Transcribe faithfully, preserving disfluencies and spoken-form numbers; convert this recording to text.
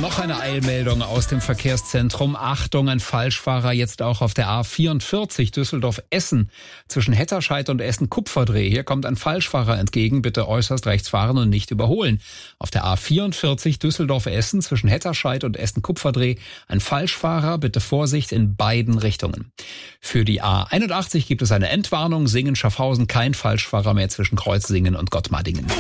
Noch eine Eilmeldung aus dem Verkehrszentrum. Achtung, ein Falschfahrer jetzt auch auf der A vierundvierzig Düsseldorf-Essen zwischen Hetterscheid und Essen-Kupferdreh. Hier kommt ein Falschfahrer entgegen. Bitte äußerst rechts fahren und nicht überholen. Auf der A vierundvierzig Düsseldorf-Essen zwischen Hetterscheid und Essen-Kupferdreh ein Falschfahrer. Bitte Vorsicht in beiden Richtungen. Für die A einundachtzig gibt es eine Entwarnung. Singen-Schaffhausen kein Falschfahrer mehr zwischen Kreuzsingen und Gottmardingen.